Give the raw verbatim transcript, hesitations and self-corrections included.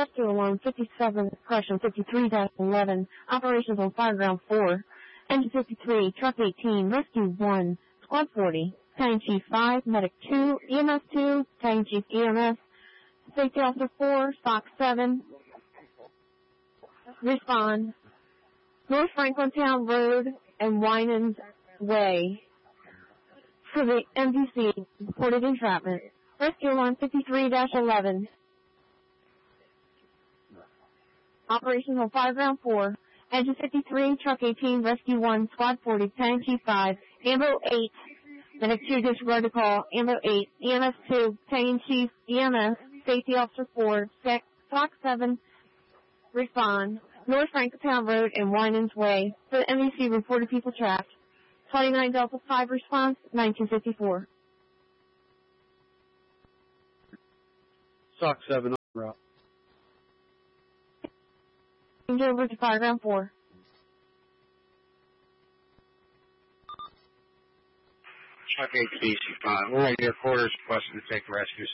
Rescue Alarm fifty-seven, correction, fifty-three dash eleven, operations on fire ground four. Engine fifty-three, truck eighteen, rescue one, squad forty, battalion chief five, medic two, E M S two, battalion chief E M S, safety officer four, SOC seven, respond. North Franklin Town Road and Winans Way. For the M D C, reported entrapment. Rescue Alarm fifty-three dash eleven. Operations on fire ground four. Engine fifty-three, truck eighteen, rescue one, squad forty, battalion chief five, ambo eight, medic two, disregard to call, ambo eight, E M S two, battalion chief, E M S, safety officer four, SOC seven, respond. North Franklin Road and Winans Way. For the M D C, reported people trapped. twenty-nine Delta five response, nineteen fifty-four. SOC seven on route. Change over to fire ground four. Truck eight, B C five. We're at your quarters requesting to take rescue